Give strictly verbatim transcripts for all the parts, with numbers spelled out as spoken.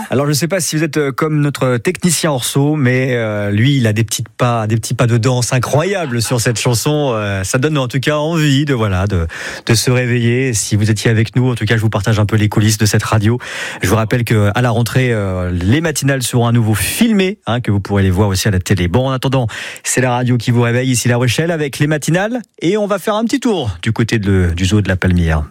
Alors je ne sais pas si vous êtes comme notre technicien Orso, mais euh, lui il a des petites pas, des petits pas de danse incroyables sur cette chanson. Euh, ça donne en tout cas envie de voilà de de se réveiller. Si vous étiez avec nous, en tout cas je vous partage un peu les coulisses de cette radio. Je vous rappelle que à la rentrée, euh, les matinales seront à nouveau filmées, hein, que vous pourrez les voir aussi à la télé. Bon, en attendant, c'est la radio qui vous réveille ici La Rochelle avec les matinales, et on va faire un petit tour du côté de, du zoo de la Palmyre.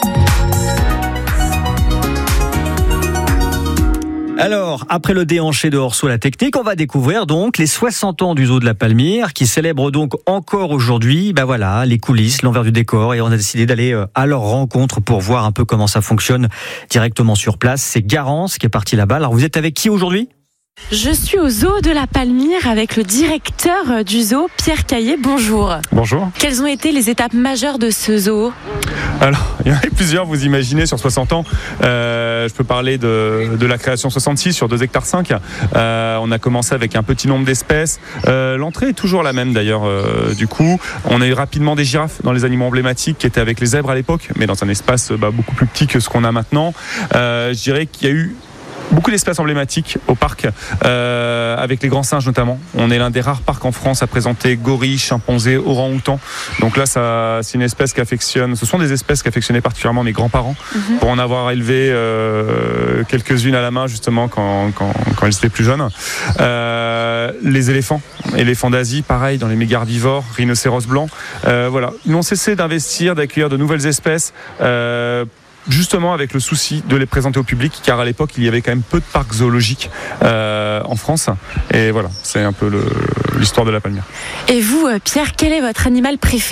Alors, après le déhanché de Orso la technique, on va découvrir donc les soixante ans du zoo de la Palmyre qui célèbre donc encore aujourd'hui, ben voilà, les coulisses, l'envers du décor, et on a décidé d'aller à leur rencontre pour voir un peu comment ça fonctionne directement sur place. C'est Garance qui est parti là-bas. Alors, vous êtes avec qui aujourd'hui ? Je suis au zoo de la Palmyre avec le directeur du zoo, Pierre Caillé. Bonjour. Bonjour. Quelles ont été les étapes majeures de ce zoo ? Alors, il y en a plusieurs, vous imaginez, sur soixante ans. Euh, je peux parler de, de la création soixante-six sur deux hectares cinq. Euh, on a commencé avec un petit nombre d'espèces. Euh, l'entrée est toujours la même d'ailleurs. Euh, du coup, on a eu rapidement des girafes dans les animaux emblématiques qui étaient avec les zèbres à l'époque, mais dans un espace bah, beaucoup plus petit que ce qu'on a maintenant. Euh, je dirais qu'il y a eu beaucoup d'espèces emblématiques au parc, euh, avec les grands singes notamment. On est l'un des rares parcs en France à présenter gorilles, chimpanzés, orang-outans. Donc là, ça, c'est une espèce qui affectionne. Ce sont des espèces qu'affectionnaient particulièrement mes grands-parents, mm-hmm. pour en avoir élevé euh, quelques-unes à la main justement quand, quand, quand ils étaient plus jeunes. Euh, les éléphants, éléphants d'Asie, pareil dans les mégarbivores, rhinocéros blancs. Euh, voilà, ils n'ont cessé d'investir, d'accueillir de nouvelles espèces. Euh, Justement avec le souci de les présenter au public, car à l'époque il y avait quand même peu de parcs zoologiques euh, en France, et voilà, c'est un peu le, l'histoire de la Palmyre. Et vous, Pierre, quel est votre animal préféré ?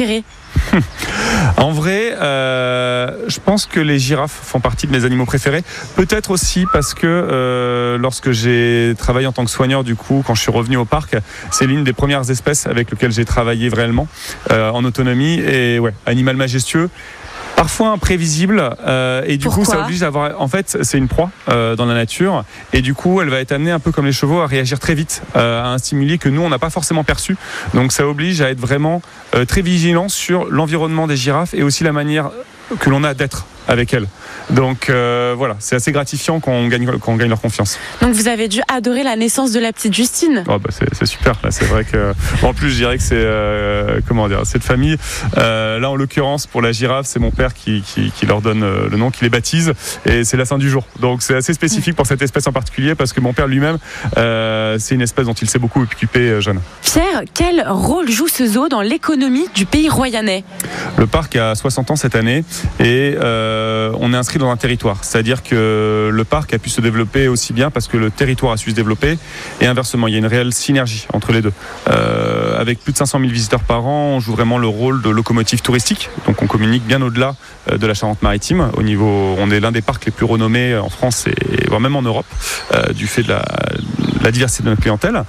En vrai, euh, je pense que les girafes font partie de mes animaux préférés. Peut-être aussi parce que euh, lorsque j'ai travaillé en tant que soigneur, du coup, quand je suis revenu au parc, c'est l'une des premières espèces avec lesquelles j'ai travaillé réellement euh, en autonomie. Et ouais, animal majestueux. Parfois imprévisible, euh, et du Pourquoi ? coup ça oblige à avoir. En fait, c'est une proie euh, dans la nature, et du coup elle va être amenée un peu comme les chevaux à réagir très vite euh, à un stimuli que nous on n'a pas forcément perçu. Donc ça oblige à être vraiment euh, très vigilant sur l'environnement des girafes et aussi la manière que l'on a d'être avec elles. Donc euh, voilà, c'est assez gratifiant quand on gagne, quand on gagne leur confiance. Donc vous avez dû adorer la naissance de la petite Justine. Oh bah c'est, c'est super, là c'est vrai que en plus je dirais que c'est euh, comment dire, cette famille. Euh, là en l'occurrence pour la girafe, c'est mon père qui, qui, qui leur donne le nom, qui les baptise, et c'est la saint du jour. Donc c'est assez spécifique pour cette espèce en particulier parce que mon père lui-même, euh, c'est une espèce dont il s'est beaucoup occupé jeune. Pierre, quel rôle joue ce zoo dans l'économie du pays royannais ? Le parc a soixante ans cette année, et euh, on est inscrit dans un territoire, c'est-à-dire que le parc a pu se développer aussi bien parce que le territoire a su se développer, et inversement, il y a une réelle synergie entre les deux. Euh, avec plus de cinq cent mille visiteurs par an, on joue vraiment le rôle de locomotive touristique, donc on communique bien au-delà de la Charente-Maritime. Au niveau, on est l'un des parcs les plus renommés en France et voire même en Europe, euh, du fait de la, la diversité de notre clientèle.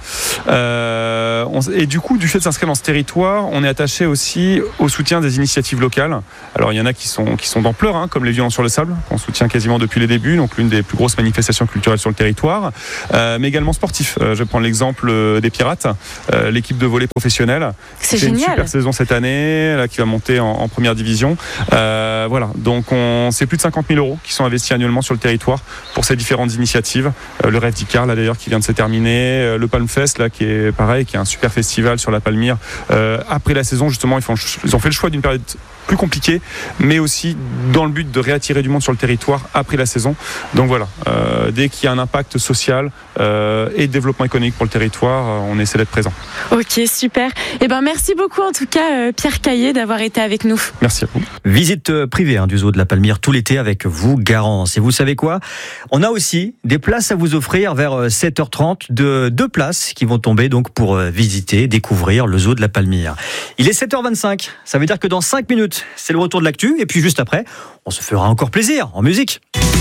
Euh, on, et du coup, du fait de s'inscrire dans ce territoire, on est attaché aussi au soutien des initiatives locales. Alors il y en a qui sont, qui sont d'ampleur, hein, comme les Violences sur le Sable, qu'on soutient quasiment depuis les débuts, donc l'une des plus grosses manifestations culturelles sur le territoire, euh, mais également sportifs. Euh, je vais prendre l'exemple des Pirates, euh, l'équipe de volley professionnelle. C'est C'est génial. une super saison cette année, là, qui va monter en, en première division. Euh, voilà, donc on, c'est plus de cinquante mille euros qui sont investis annuellement sur le territoire pour ces différentes initiatives. Euh, le Rêve d'Icar, là d'ailleurs, qui vient de se terminer, euh, le Palm Fest, là, qui est pareil, qui est un super festival sur la Palmyre. Euh, après la saison, justement, ils, font, ils ont fait le choix d'une période plus compliquée, mais aussi dans le but de réattirer du monde sur le territoire après la saison. Donc voilà, euh, dès qu'il y a un impact social euh, et développement économique pour le territoire, euh, on essaie d'être présent. Ok, super. Eh ben, merci beaucoup en tout cas, euh, Pierre Caillé, d'avoir été avec nous. Merci à vous. Visite privée hein, du zoo de la Palmyre tout l'été avec vous, Garance. Et vous savez quoi ? On a aussi des places à vous offrir vers sept heures trente, de deux places qui vont tomber donc pour visiter, découvrir le zoo de la Palmyre. Il est sept heures vingt-cinq, ça veut dire que dans cinq minutes, c'est le retour de l'actu, et puis juste après, on se fera encore plaisir en musique.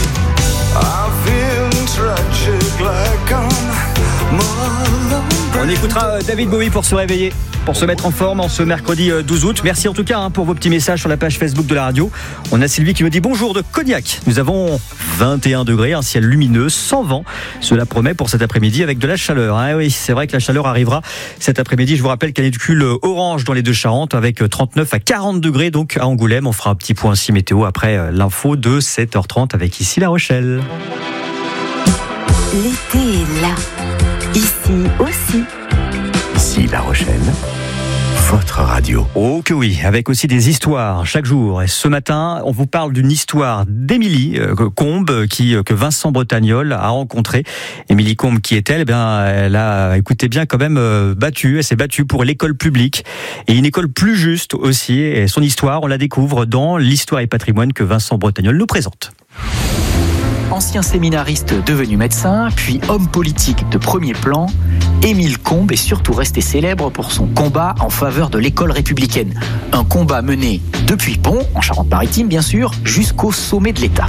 On écoutera David Bowie pour se réveiller, pour se mettre en forme en ce mercredi douze août. Merci en tout cas hein, pour vos petits messages sur la page Facebook de la radio. On a Sylvie qui me dit bonjour de Cognac. Nous avons vingt et un degrés, un ciel lumineux, sans vent. Cela promet pour cet après-midi avec de la chaleur. Hein. Oui, c'est vrai que la chaleur arrivera cet après-midi. Je vous rappelle canicule orange dans les deux Charentes avec trente-neuf à quarante degrés donc à Angoulême. On fera un petit point ainsi météo après l'info de sept heures trente avec ici La Rochelle. L'été est là. Ici aussi. Ici La Rochelle, votre radio. Oh que oui, avec aussi des histoires chaque jour. Et ce matin, on vous parle d'une histoire d'Émilie euh, Combe qui, que Vincent Bretagnol a rencontrée. Émilie Combe, qui est-elle ? Eh bien, elle a, écoutez bien, quand même euh, battu. Elle s'est battue pour l'école publique et une école plus juste aussi. Et son histoire, on la découvre dans l'Histoire et patrimoine que Vincent Bretagnol nous présente. Ancien séminariste devenu médecin, puis homme politique de premier plan, Émile Combe est surtout resté célèbre pour son combat en faveur de l'école républicaine. Un combat mené depuis Pont, en Charente-Maritime bien sûr, jusqu'au sommet de l'État.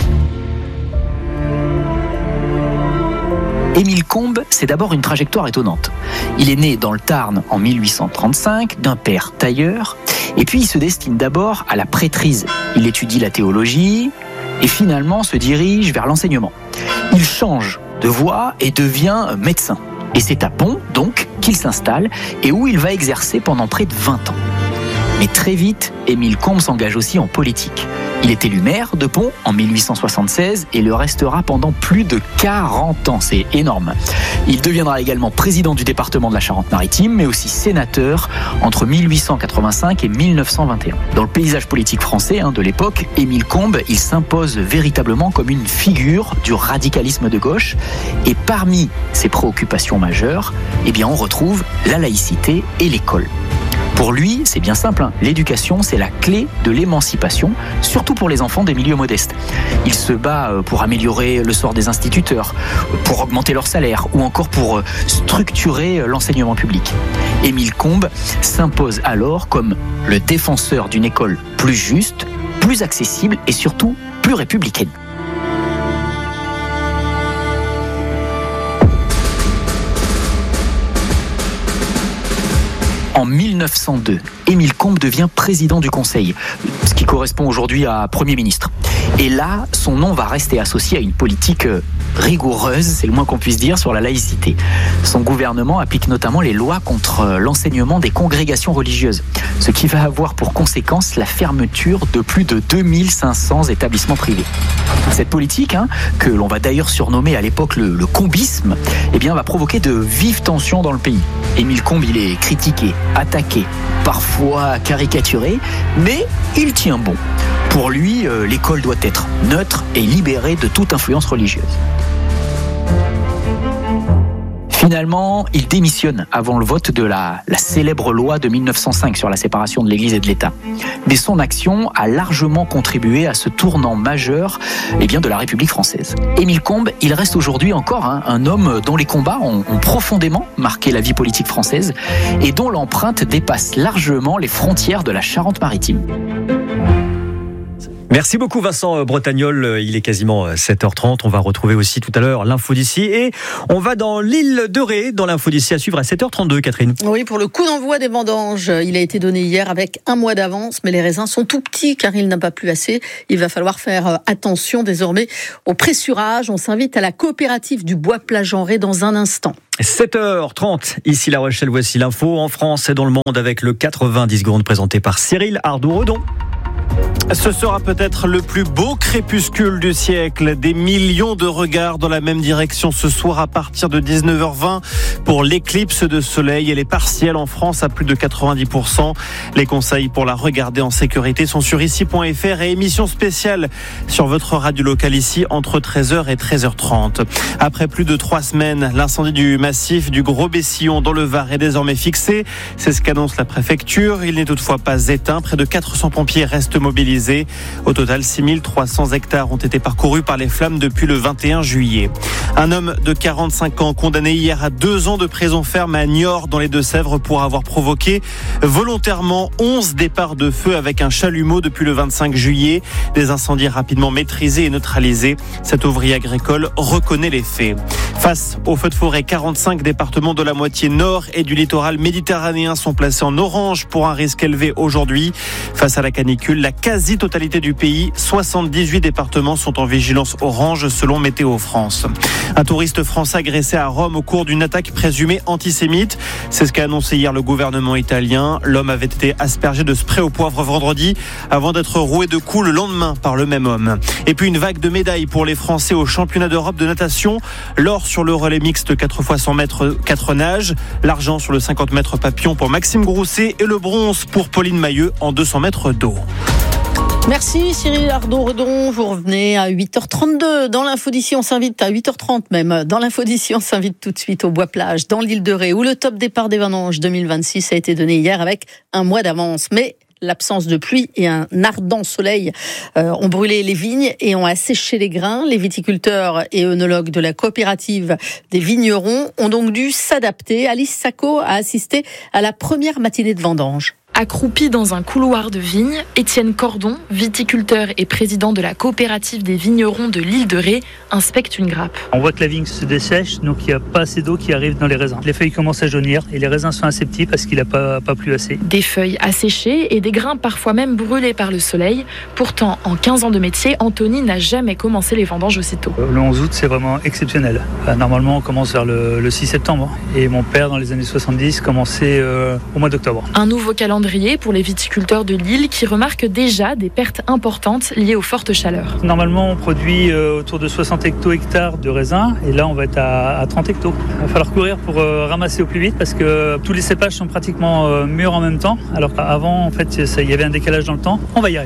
Émile Combe, c'est d'abord une trajectoire étonnante. Il est né dans le Tarn en mille huit cent trente-cinq, d'un père tailleur, et puis il se destine d'abord à la prêtrise. Il étudie la théologie, et finalement se dirige vers l'enseignement. Il change de voie et devient médecin. Et c'est à Pont, donc, qu'il s'installe et où il va exercer pendant près de vingt ans. Mais très vite, Émile Combe s'engage aussi en politique. Il est élu maire de Pont en mille huit cent soixante-seize et le restera pendant plus de quarante ans. C'est énorme. Il deviendra également président du département de la Charente-Maritime, mais aussi sénateur entre mille huit cent quatre-vingt-cinq et mille neuf cent vingt et un. Dans le paysage politique français hein, de l'époque, Émile Combe, il s'impose véritablement comme une figure du radicalisme de gauche. Et parmi ses préoccupations majeures, eh bien, on retrouve la laïcité et l'école. Pour lui, c'est bien simple, hein. L'éducation, c'est la clé de l'émancipation, surtout pour les enfants des milieux modestes. Il se bat pour améliorer le sort des instituteurs, pour augmenter leur salaire, ou encore pour structurer l'enseignement public. Émile Combe s'impose alors comme le défenseur d'une école plus juste, plus accessible et surtout plus républicaine. En mille neuf cent deux, Émile Combe devient président du Conseil, ce qui correspond aujourd'hui à Premier ministre. Et là, son nom va rester associé à une politique rigoureuse, c'est le moins qu'on puisse dire, sur la laïcité. Son gouvernement applique notamment les lois contre l'enseignement des congrégations religieuses, ce qui va avoir pour conséquence la fermeture de plus de deux mille cinq cents établissements privés. Cette politique, hein, que l'on va d'ailleurs surnommer à l'époque le, le combisme, eh bien, va provoquer de vives tensions dans le pays. Émile Combe, il est critiqué, attaqué, parfois caricaturé, mais il tient bon. Pour lui, euh, l'école doit être neutre et libérée de toute influence religieuse. Finalement, il démissionne avant le vote de la, la célèbre loi de mille neuf cent cinq sur la séparation de l'Église et de l'État. Mais son action a largement contribué à ce tournant majeur eh bien, de la République française. Émile Combe, il reste aujourd'hui encore hein, un homme dont les combats ont, ont profondément marqué la vie politique française et dont l'empreinte dépasse largement les frontières de la Charente-Maritime. Merci beaucoup Vincent Bretagnol, il est quasiment sept heures trente, on va retrouver aussi tout à l'heure l'info d'ici et on va dans l'île de Ré, dans l'info d'ici à suivre à sept heures trente-deux, Catherine. Oui, pour le coup d'envoi des vendanges, il a été donné hier avec un mois d'avance, mais les raisins sont tout petits car il n'a pas plu assez. Il va falloir faire attention désormais au pressurage. On s'invite à la coopérative du bois Plagenré dans un instant. sept heures trente, ici La Rochelle, voici l'info en France et dans le monde avec le quatre-vingt-dix secondes présenté par Cyril Ardour-Redon. Ce sera peut-être le plus beau crépuscule du siècle. Des millions de regards dans la même direction ce soir à partir de dix-neuf heures vingt pour l'éclipse de soleil. Elle est partielle en France à plus de quatre-vingt-dix pour cent. Les conseils pour la regarder en sécurité sont sur ici point f r et émission spéciale sur votre radio locale ici entre treize heures et treize heures trente. Après plus de trois semaines, l'incendie du massif du Gros Bessillon dans le Var est désormais fixé. C'est ce qu'annonce la préfecture. Il n'est toutefois pas éteint. Près de quatre cents pompiers restent mobilisés. Au total, six mille trois cents hectares ont été parcourus par les flammes depuis le vingt et un juillet. Un homme de quarante-cinq ans condamné hier à deux ans de prison ferme à Niort dans les Deux-Sèvres pour avoir provoqué volontairement onze départs de feu avec un chalumeau depuis le vingt-cinq juillet. Des incendies rapidement maîtrisés et neutralisés. Cet ouvrier agricole reconnaît les faits. Face aux feux de forêt, quarante-cinq départements de la moitié nord et du littoral méditerranéen sont placés en orange pour un risque élevé aujourd'hui. Face à la canicule, la quasi-totalité du pays, soixante-dix-huit départements sont en vigilance orange selon Météo France. Un touriste français agressé à Rome au cours d'une attaque présumée antisémite. C'est ce qu'a annoncé hier le gouvernement italien. L'homme avait été aspergé de spray au poivre vendredi avant d'être roué de coups le lendemain par le même homme. Et puis une vague de médailles pour les Français au championnat d'Europe de natation. L'or sur le relais mixte quatre fois cent mètres, quatre nages. L'argent sur le cinquante mètres papillon pour Maxime Grousset et le bronze pour Pauline Mailleux en deux cents mètres d'eau. Merci Cyril Ardon-Redon, vous revenez à huit heures trente-deux. Dans l'info d'ici, on s'invite à huit heures trente même. Dans l'info d'ici, on s'invite tout de suite au Bois-Plage, dans l'île de Ré, où le top départ des vendanges deux mille vingt-six a été donné hier avec un mois d'avance. Mais l'absence de pluie et un ardent soleil euh, ont brûlé les vignes et ont asséché les grains. Les viticulteurs et œnologues de la coopérative des vignerons ont donc dû s'adapter. Alice Sacco a assisté à la première matinée de vendange. Accroupi dans un couloir de vigne, Étienne Cordon, viticulteur et président de la coopérative des vignerons de l'île de Ré, inspecte une grappe. On voit que la vigne se dessèche, donc il n'y a pas assez d'eau qui arrive dans les raisins. Les feuilles commencent à jaunir et les raisins sont assez petits parce qu'il n'a pas, pas plu assez. Des feuilles asséchées et des grains parfois même brûlés par le soleil. Pourtant, en quinze ans de métier, Anthony n'a jamais commencé les vendanges aussitôt. Le onze août, c'est vraiment exceptionnel. Normalement, on commence vers le, le six septembre. Et mon père, dans les années soixante-dix, commençait euh, au mois d'octobre. Un nouveau calendrier pour les viticulteurs de l'île qui remarquent déjà des pertes importantes liées aux fortes chaleurs. Normalement, on produit euh, autour de soixante hecto-hectares de raisins et là, on va être à, à trente hectos. Il va falloir courir pour euh, ramasser au plus vite parce que tous les cépages sont pratiquement euh, mûrs en même temps, alors qu'avant, en fait, il y avait un décalage dans le temps. On va y arriver.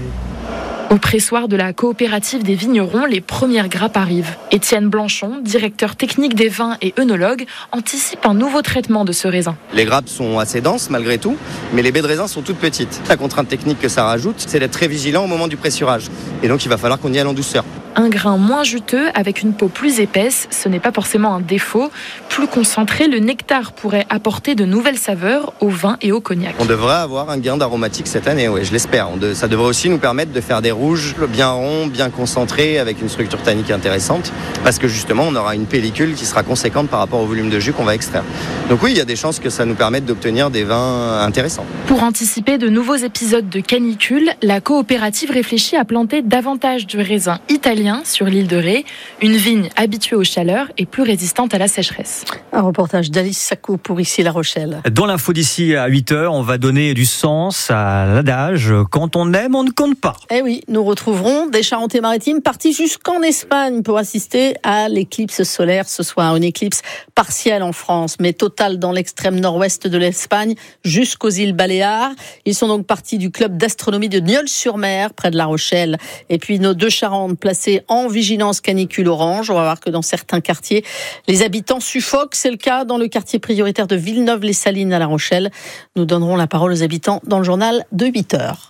Au pressoir de la coopérative des vignerons, les premières grappes arrivent. Étienne Blanchon, directeur technique des vins et œnologue, anticipe un nouveau traitement de ce raisin. Les grappes sont assez denses malgré tout, mais les baies de raisin sont toutes petites. La contrainte technique que ça rajoute, c'est d'être très vigilant au moment du pressurage. Et donc il va falloir qu'on y aille en douceur. Un grain moins juteux avec une peau plus épaisse, ce n'est pas forcément un défaut. Plus concentré, le nectar pourrait apporter de nouvelles saveurs au vin et au cognac. On devrait avoir un gain d'aromatique cette année, oui, je l'espère. De, ça devrait aussi nous permettre de faire des rouges bien ronds, bien concentrés, avec une structure tannique intéressante, parce que justement, on aura une pellicule qui sera conséquente par rapport au volume de jus qu'on va extraire. Donc oui, il y a des chances que ça nous permette d'obtenir des vins intéressants. Pour anticiper de nouveaux épisodes de canicule, la coopérative réfléchit à planter davantage de raisins italiens sur l'île de Ré, une vigne habituée aux chaleurs et plus résistante à la sécheresse. Un reportage d'Alice Sacco pour Ici La Rochelle. Dans l'info d'ici à huit heures, on va donner du sens à l'adage « Quand on aime, on ne compte pas ». Eh oui, nous retrouverons des Charentes-Maritimes partis jusqu'en Espagne pour assister à l'éclipse solaire ce soir. Une éclipse partielle en France, mais totale dans l'extrême nord-ouest de l'Espagne jusqu'aux îles Baléares. Ils sont donc partis du club d'astronomie de Nieul-sur-Mer, près de La Rochelle. Et puis nos deux Charentes placées en vigilance canicule orange. On va voir que dans certains quartiers, les habitants suffoquent. C'est le cas dans le quartier prioritaire de Villeneuve-les-Salines à La Rochelle. Nous donnerons la parole aux habitants dans le journal de huit heures.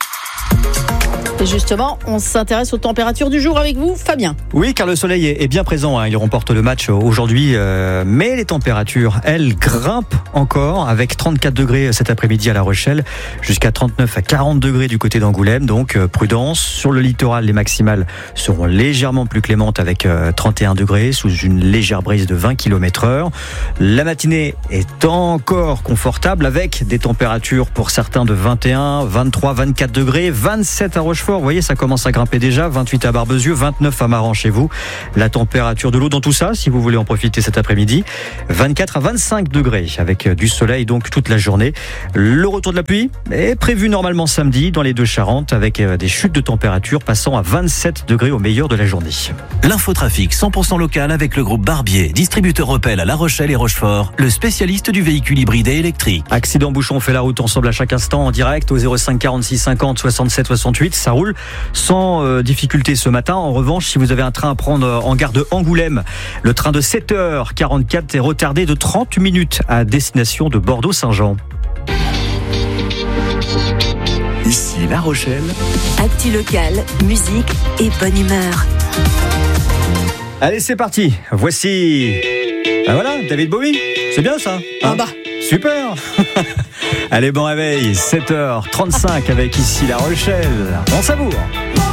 Et justement, on s'intéresse aux températures du jour avec vous, Fabien. Oui, car le soleil est bien présent. Hein. Il remporte le match aujourd'hui. Euh, mais les températures, elles, grimpent encore avec trente-quatre degrés cet après-midi à La Rochelle, jusqu'à trente-neuf à quarante degrés du côté d'Angoulême. Donc, euh, prudence. Sur le littoral, les maximales seront légèrement plus clémentes avec euh, trente et un degrés sous une légère brise de vingt kilomètres heure. La matinée est encore confortable avec des températures pour certains de vingt et un, vingt-trois, vingt-quatre degrés, vingt-sept à Rochefort. Vous voyez, ça commence à grimper déjà. vingt-huit à Barbezieux, vingt-neuf à Maran chez vous. La température de l'eau dans tout ça, si vous voulez en profiter cet après-midi, vingt-quatre à vingt-cinq degrés avec du soleil donc toute la journée. Le retour de la pluie est prévu normalement samedi dans les deux Charentes avec des chutes de température passant à vingt-sept degrés au meilleur de la journée. L'infotrafic cent pour cent local avec le groupe Barbier, distributeur Opel à La Rochelle et Rochefort, le spécialiste du véhicule hybride et électrique. Accident bouchon, on fait la route ensemble à chaque instant en direct au zéro cinq quarante-six cinquante soixante-sept soixante-huit. Ça roule sans euh, difficulté ce matin. En revanche, si vous avez un train à prendre en gare de Angoulême, le train de sept heures quarante-quatre est retardé de trente minutes à destination de Bordeaux-Saint-Jean. Ici La Rochelle. Actu locale, musique et bonne humeur. Allez, c'est parti. Voici... Ben voilà, David Bowie. C'est bien ça, hein? Ah bah. Super. Allez, bon réveil, sept heures trente-cinq avec Ici La Rochelle. On savoure.